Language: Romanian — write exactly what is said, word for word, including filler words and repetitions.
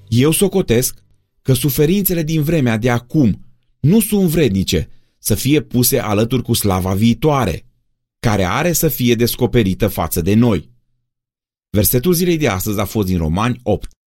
Eu socotesc că suferințele din vremea de acum nu sunt vrednice să fie puse alături cu slava viitoare, care are să fie descoperită față de noi. Versetul zilei de astăzi a fost din Romani opt.